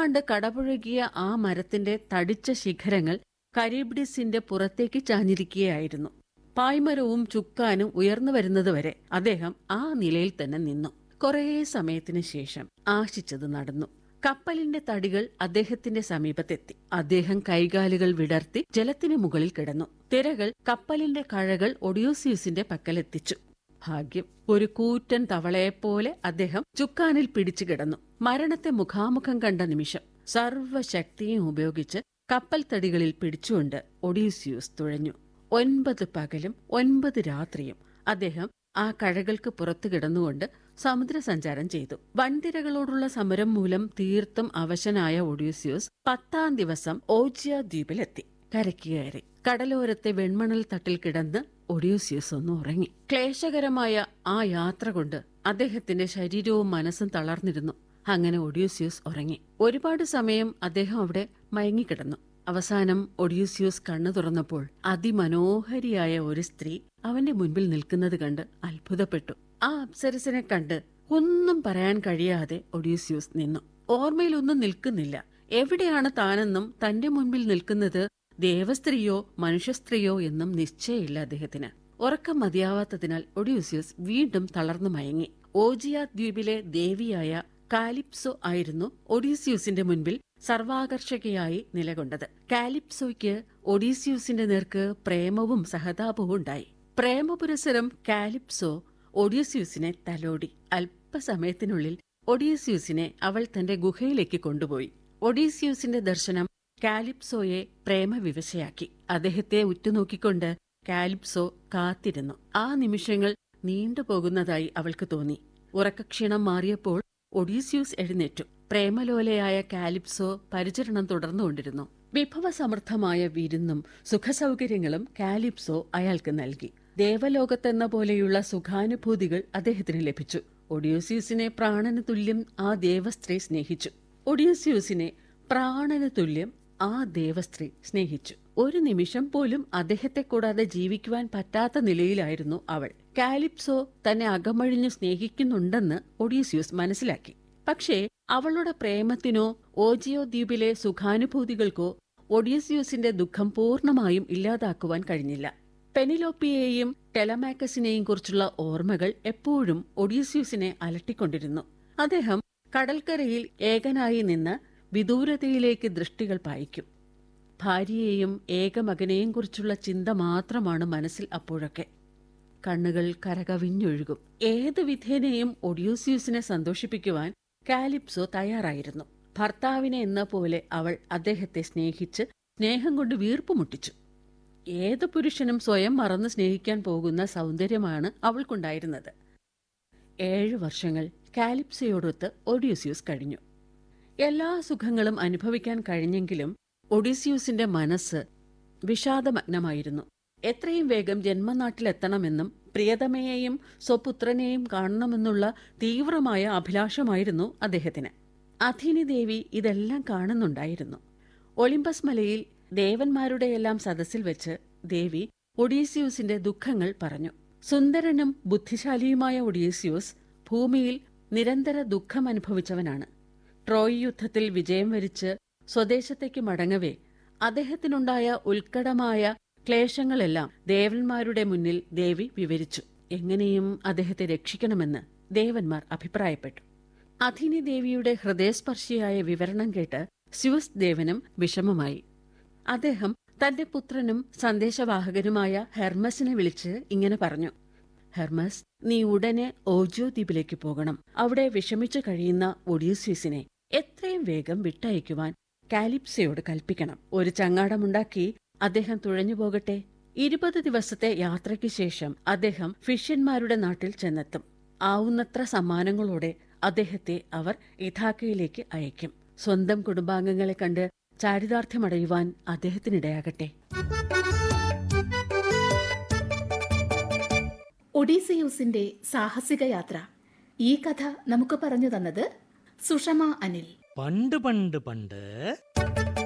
വല്ലാണ്ട് കടപുഴകിയ ആ മരത്തിന്റെ തടിച്ച ശിഖരങ്ങൾ കരീബ്ഡിസിന്റെ പുറത്തേക്ക് ചാഞ്ഞിരിക്കുകയായിരുന്നു. പായ്മരവും ചുക്കാനും ഉയർന്നു വരുന്നതുവരെ അദ്ദേഹം ആ നിലയിൽ തന്നെ നിന്നു. കുറേ സമയത്തിനു ശേഷം ആശിച്ചത് നടന്നു. കപ്പലിന്റെ തടികൾ അദ്ദേഹത്തിന്റെ സമീപത്തെത്തി. അദ്ദേഹം കൈകാലുകൾ വിടർത്തി ജലത്തിന് മുകളിൽ കിടന്നു. തിരകൾ കപ്പലിന്റെ കഴകൾ ഒഡിയോസിയസിന്റെ പക്കലെത്തിച്ചു. ഭാഗ്യം, ഒരു കൂറ്റൻ തവളയെപ്പോലെ അദ്ദേഹം ചുക്കാനിൽ പിടിച്ചു കിടന്നു. മരണത്തെ മുഖാമുഖം കണ്ട നിമിഷം സർവശക്തിയും ഉപയോഗിച്ച് കപ്പൽ തടികളിൽ പിടിച്ചുകൊണ്ട് ഒഡീസിയൂസ് തുഴഞ്ഞു. 9 പകലും 9 രാത്രിയും അദ്ദേഹം ആ കഴകൾക്ക് പുറത്തു കിടന്നുകൊണ്ട് സമുദ്രസഞ്ചാരം ചെയ്തു. വൻതിരകളോടുള്ള സമരം മൂലം തീർത്തും അവശനായ ഒഡീസിയൂസ് 10-ാം ദിവസം ഓജിയ ദ്വീപിലെത്തി. കരയ്ക്ക് കയറി. കടലോരത്തെ വെൺമണൽ തട്ടിൽ കിടന്ന് ഒഡീസിയൂസ് ഒന്ന് ഉറങ്ങി. ക്ലേശകരമായ ആ യാത്ര കൊണ്ട് അദ്ദേഹത്തിന്റെ ശരീരവും മനസ്സും തളർന്നിരുന്നു. അങ്ങനെ ഒഡീസിയൂസ് ഉറങ്ങി. ഒരുപാട് സമയം അദ്ദേഹം അവിടെ മയങ്ങിക്കിടന്നു. അവസാനം ഒഡീസിയൂസ് കണ്ണു തുറന്നപ്പോൾ അതിമനോഹരിയായ ഒരു സ്ത്രീ അവന്റെ മുൻപിൽ നിൽക്കുന്നത് കണ്ട് അത്ഭുതപ്പെട്ടു. ആ അപ്സരസിനെ കണ്ട് ഒന്നും പറയാൻ കഴിയാതെ ഒഡീസിയൂസ് നിന്നു. ഓർമ്മയിലൊന്നും നിൽക്കുന്നില്ല. എവിടെയാണ് താനെന്നും തന്റെ മുൻപിൽ നിൽക്കുന്നത് ദേവസ്ത്രീയോ മനുഷ്യസ്ത്രീയോ എന്നും നിശ്ചയമില്ല അദ്ദേഹത്തിന്. ഉറക്കം മതിയാവാത്തതിനാൽ ഒഡീസിയൂസ് വീണ്ടും തളർന്നു മയങ്ങി. ഓജിയ ദ്വീപിലെ ദേവിയായ കാലിപ്സോ ആയിരുന്നു ഒഡീസിയൂസിന്റെ മുൻപിൽ സർവാകർഷകയായി നിലകൊണ്ടത്. കാലിപ്സോയ്ക്ക് ഒഡീസിയൂസിന്റെ നേർക്ക് പ്രേമവും സഹതാപവും ഉണ്ടായി. പ്രേമപുരസരം കാലിപ്സോ ഒഡീസിയൂസിനെ തലോടി. അല്പസമയത്തിനുള്ളിൽ ഒഡീസിയൂസിനെ അവൾ തന്റെ ഗുഹയിലേക്ക് കൊണ്ടുപോയി. ഒഡീസിയൂസിന്റെ ദർശനം കാലിപ്സോയെ പ്രേമവിവശയാക്കി. അദ്ദേഹത്തെ ഉറ്റുനോക്കിക്കൊണ്ട് കാലിപ്സോ കാത്തിരുന്നു. ആ നിമിഷങ്ങൾ നീണ്ടുപോകുന്നതായി അവൾക്ക് തോന്നി. ഉറക്കക്ഷീണം മാറിയപ്പോൾ ഒഡീസിയൂസ് എഴുന്നേറ്റു. പ്രേമലോലയായ കാലിപ്സോ പരിചരണം തുടർന്നുകൊണ്ടിരുന്നു. വിഭവസമൃദ്ധമായ വിരുന്നും സുഖസൗകര്യങ്ങളും കാലിപ്സോ അയാൾക്ക് നൽകി. ദേവലോകത്തെന്ന പോലെയുള്ള സുഖാനുഭൂതികൾ അദ്ദേഹത്തിന് ലഭിച്ചു. ഒഡീസിയൂസിനെ പ്രാണന് തുല്യം ആ ദേവസ്ത്രീ സ്നേഹിച്ചു. ഒഡീസിയൂസിനെ പ്രാണന് തുല്യം ആ ദേവസ്ത്രീ സ്നേഹിച്ചു. ഒരു നിമിഷം പോലും അദ്ദേഹത്തെ കൂടാതെ ജീവിക്കുവാൻ പറ്റാത്ത നിലയിലായിരുന്നു അവൾ. കാലിപ്സോ തന്നെ അകമഴിഞ്ഞു സ്നേഹിക്കുന്നുണ്ടെന്ന് ഒഡീസിയൂസ് മനസ്സിലാക്കി. പക്ഷേ അവളുടെ പ്രേമത്തിനോ ഓജിയോ ദ്വീപിലെ സുഖാനുഭൂതികൾക്കോ ഒഡീസിയൂസിന്റെ ദുഃഖം പൂർണ്ണമായും ഇല്ലാതാക്കുവാൻ കഴിഞ്ഞില്ല. പെനിലോപ്പിയെയും ടെലമാക്കസിനെയും കുറിച്ചുള്ള ഓർമ്മകൾ എപ്പോഴും ഒഡീസിയൂസിനെ അലട്ടിക്കൊണ്ടിരുന്നു. അദ്ദേഹം കടൽക്കരയിൽ ഏകനായി നിന്ന് വിദൂരതയിലേക്ക് ദൃഷ്ടികൾ പായിക്കും. ഭാര്യയെയും ഏകമകനെയും കുറിച്ചുള്ള ചിന്ത മാത്രമാണ് മനസ്സിൽ അപ്പോഴൊക്കെ. കണ്ണുകൾ കരകവിഞ്ഞൊഴുകും. ഏത് വിധേനയും ഒഡീസിയൂസിനെ സന്തോഷിപ്പിക്കുവാൻ കാലിപ്സോ തയ്യാറായിരുന്നു. ഭർത്താവിനെ എന്ന പോലെ അവൾ അദ്ദേഹത്തെ സ്നേഹിച്ച് സ്നേഹം കൊണ്ട് വീർപ്പുമുട്ടിച്ചു. ഏത് പുരുഷനും സ്വയം മറന്ന് സ്നേഹിക്കാൻ പോകുന്ന സൗന്ദര്യമാണ് അവൾക്കുണ്ടായിരുന്നത്. 7 വർഷങ്ങൾ കാലിപ്സയോടൊത്ത് ഒഡീസിയൂസ് കഴിഞ്ഞു. എല്ലാ സുഖങ്ങളും അനുഭവിക്കാൻ കഴിഞ്ഞെങ്കിലും ഒഡീസിയൂസിന്റെ മനസ്സ് വിഷാദമഗ്നമായിരുന്നു. എത്രയും വേഗം ജന്മനാട്ടിലെത്തണമെന്നും പ്രിയതമയെയും സ്വപുത്രനെയും കാണണമെന്നുള്ള തീവ്രമായ അഭിലാഷമായിരുന്നു അദ്ദേഹത്തിന്. അഥീനി ദേവി ഇതെല്ലാം കാണുന്നുണ്ടായിരുന്നു. ഒളിമ്പസ് മലയിൽ ദേവന്മാരുടെയെല്ലാം സദസ്സിൽ വെച്ച് ദേവി ഒഡീസിയൂസിന്റെ ദുഃഖങ്ങൾ പറഞ്ഞു. സുന്ദരനും ബുദ്ധിശാലിയുമായ ഒഡീസിയൂസ് ഭൂമിയിൽ നിരന്തര ദുഃഖമനുഭവിച്ചവനാണ്. ട്രോയ് യുദ്ധത്തിൽ വിജയം വരിച്ച് സ്വദേശത്തേക്ക് മടങ്ങവേ അദ്ദേഹത്തിനുണ്ടായ ഉത്കടമായ ക്ലേശങ്ങളെല്ലാം ദേവന്മാരുടെ മുന്നിൽ ദേവി വിവരിച്ചു. എങ്ങനെയും അദ്ദേഹത്തെ രക്ഷിക്കണമെന്ന് ദേവന്മാർ അഭിപ്രായപ്പെട്ടു. അഥീനി ദേവിയുടെ ഹൃദയസ്പർശിയായ വിവരണം കേട്ട് സ്യൂസ് ദേവനും വിഷമമായി. അദ്ദേഹം തന്റെ പുത്രനും സന്ദേശവാഹകനുമായ ഹെർമസിനെ വിളിച്ച് ഇങ്ങനെ പറഞ്ഞു: ഹെർമസ്, നീ ഉടനെ ഓജിയോ ദ്വീപിലേക്ക് പോകണം. അവിടെ വിഷമിച്ചു കഴിയുന്ന ഒഡീസിയൂസിനെ എത്രയും വേഗം വിട്ടയക്കുവാൻ കാലിപ്സയോട് കൽപ്പിക്കണം. ഒരു ചങ്ങാടമുണ്ടാക്കി അദ്ദേഹം തുഴഞ്ഞു പോകട്ടെ. 20 ദിവസത്തെ യാത്രയ്ക്ക് ശേഷം അദ്ദേഹം ഫിഷ്യന്മാരുടെ നാട്ടിൽ ചെന്നെത്തും. ആവുന്നത്ര സമ്മാനങ്ങളോടെ അദ്ദേഹത്തെ അവർ ഇഥാക്കയിലേക്ക് അയക്കും. സ്വന്തം കുടുംബാംഗങ്ങളെ കണ്ട് ചാരിതാർത്ഥ്യമടയുവാൻ അദ്ദേഹത്തിനിടയാകട്ടെ. ഒഡീസിയൂസിന്റെ സാഹസിക യാത്ര. ഈ കഥ നമുക്ക് പറഞ്ഞു തന്നത് സുഷമ അനിൽ. പണ്ട്